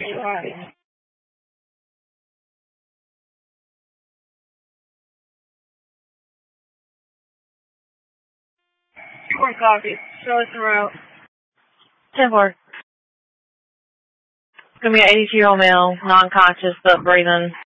Right. More coffee. Show us the route. 10-4. It's going to be an 82-year-old male, non-conscious but breathing.